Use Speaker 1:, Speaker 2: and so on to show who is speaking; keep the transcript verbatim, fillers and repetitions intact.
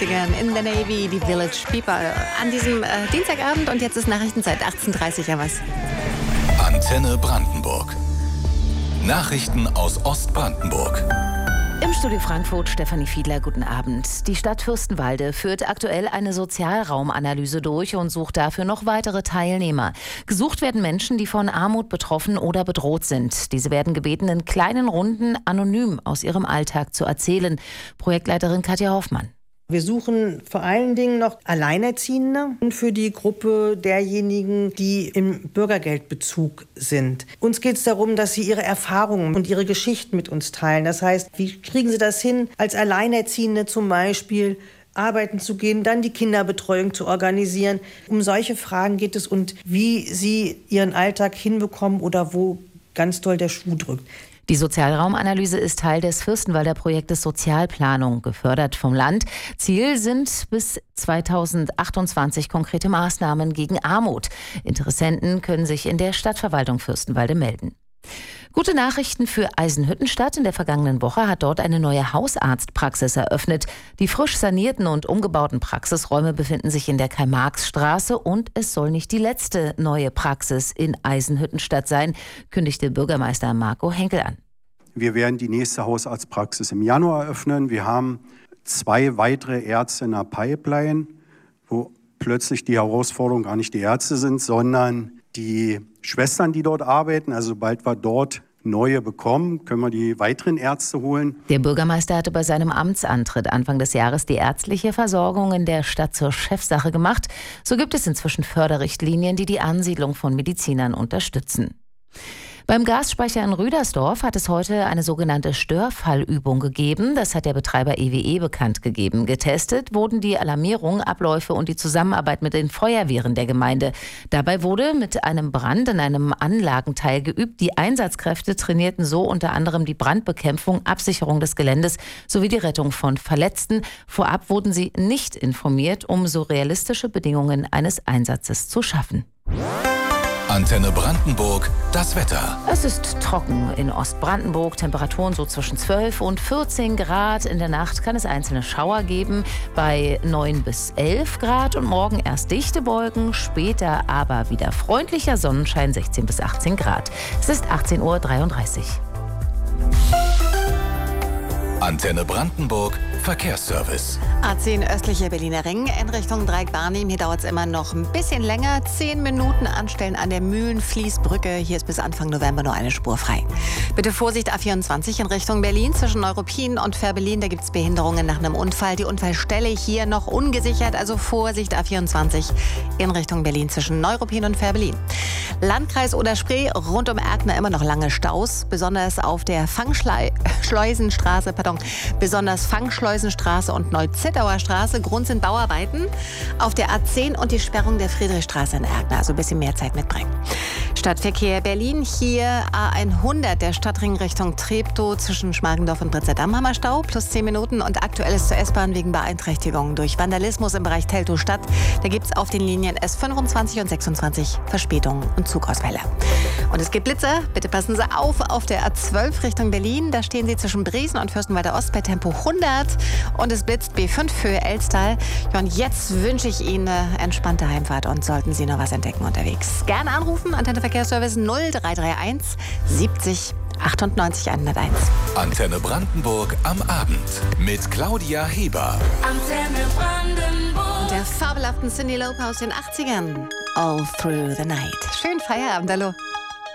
Speaker 1: In the Navy, die Village People an diesem äh, Dienstagabend und jetzt ist Nachrichtenzeit achtzehn Uhr dreißig, ja was?
Speaker 2: Antenne Brandenburg. Nachrichten aus Ostbrandenburg.
Speaker 3: Im Studio Frankfurt Stefanie Fiedler, guten Abend. Die Stadt Fürstenwalde führt aktuell eine Sozialraumanalyse durch und sucht dafür noch weitere Teilnehmer. Gesucht werden Menschen, die von Armut betroffen oder bedroht sind. Diese werden gebeten, in kleinen Runden anonym aus ihrem Alltag zu erzählen. Projektleiterin Katja Hoffmann.
Speaker 4: Wir suchen vor allen Dingen noch Alleinerziehende und für die Gruppe derjenigen, die im Bürgergeldbezug sind. Uns geht es darum, dass sie ihre Erfahrungen und ihre Geschichten mit uns teilen. Das heißt, wie kriegen sie das hin, als Alleinerziehende zum Beispiel arbeiten zu gehen, dann die Kinderbetreuung zu organisieren. Um solche Fragen geht es und wie sie ihren Alltag hinbekommen oder wo ganz doll der Schuh drückt.
Speaker 3: Die Sozialraumanalyse ist Teil des Fürstenwalder Projektes Sozialplanung, gefördert vom Land. Ziel sind bis zweitausendachtundzwanzig konkrete Maßnahmen gegen Armut. Interessenten können sich in der Stadtverwaltung Fürstenwalde melden. Gute Nachrichten für Eisenhüttenstadt. In der vergangenen Woche hat dort eine neue Hausarztpraxis eröffnet. Die frisch sanierten und umgebauten Praxisräume befinden sich in der Karl-Marx-Straße und es soll nicht die letzte neue Praxis in Eisenhüttenstadt sein, kündigte Bürgermeister Marco Henkel an.
Speaker 5: Wir werden die nächste Hausarztpraxis im Januar eröffnen. Wir haben zwei weitere Ärzte in der Pipeline, wo plötzlich die Herausforderung gar nicht die Ärzte sind, sondern die Schwestern, die dort arbeiten. Also sobald wir dort neue bekommen, können wir die weiteren Ärzte holen.
Speaker 3: Der Bürgermeister hatte bei seinem Amtsantritt Anfang des Jahres die ärztliche Versorgung in der Stadt zur Chefsache gemacht. So gibt es inzwischen Förderrichtlinien, die die Ansiedlung von Medizinern unterstützen. Beim Gasspeicher in Rüdersdorf hat es heute eine sogenannte Störfallübung gegeben. Das hat der Betreiber E W E bekannt gegeben. Getestet wurden die Alarmierung, Abläufe und die Zusammenarbeit mit den Feuerwehren der Gemeinde. Dabei wurde mit einem Brand in einem Anlagenteil geübt. Die Einsatzkräfte trainierten so unter anderem die Brandbekämpfung, Absicherung des Geländes sowie die Rettung von Verletzten. Vorab wurden sie nicht informiert, um so realistische Bedingungen eines Einsatzes zu schaffen.
Speaker 2: Antenne Brandenburg, das Wetter.
Speaker 3: Es ist trocken in Ostbrandenburg, Temperaturen so zwischen zwölf und vierzehn Grad. In der Nacht kann es einzelne Schauer geben bei neun bis elf Grad und morgen erst dichte Wolken, später aber wieder freundlicher Sonnenschein, sechzehn bis achtzehn Grad. Es ist achtzehn Uhr dreiunddreißig.
Speaker 2: Antenne Brandenburg, Verkehrsservice.
Speaker 1: A zehn östlicher Berliner Ring in Richtung Dreieck-Barnim. Hier dauert es immer noch ein bisschen länger. Zehn Minuten anstellen an der Mühlenfließbrücke. Hier ist bis Anfang November nur eine Spur frei. Bitte Vorsicht A vierundzwanzig in Richtung Berlin zwischen Neuruppin und Fehrbellin. Da gibt es Behinderungen nach einem Unfall. Die Unfallstelle hier noch ungesichert. Also Vorsicht A vierundzwanzig in Richtung Berlin zwischen Neuruppin und Fehrbellin. Landkreis Oder-Spree, rund um Erkner immer noch lange Staus. Besonders auf der Fangschleusenstraße, pardon, besonders Fangschleusenstraße und Neu-Zittauer Straße. Grund sind Bauarbeiten auf der A zehn und die Sperrung der Friedrichstraße in Erkner. Also ein bisschen mehr Zeit mitbringen. Stadtverkehr Berlin, hier A hundert, der Stadtring Richtung Treptow zwischen Schmargendorf und Prinzerdamm haben wir Stau, plus zehn Minuten und aktuelles zur S-Bahn wegen Beeinträchtigungen durch Vandalismus im Bereich Teltow-Stadt. Da gibt es auf den Linien S fünfundzwanzig und sechsundzwanzig Verspätungen und Zugausfälle. Und es gibt Blitzer, bitte passen Sie auf, auf der A zwölf Richtung Berlin, da stehen Sie zwischen Dresden und Fürstenwalder Ost bei Tempo hundert und es blitzt B fünf für Elstal. Ja, und jetzt wünsche ich Ihnen eine entspannte Heimfahrt und sollten Sie noch was entdecken unterwegs. Gerne anrufen, Antenne Verkehrsservice null drei drei eins siebzig achtundneunzig hunderteins.
Speaker 2: Antenne Brandenburg am Abend mit Claudia Heber.
Speaker 1: Antenne Brandenburg. Und der fabelhaften Cyndi Lauper aus den achtzigern. All Through the Night. Schönen Feierabend, hallo.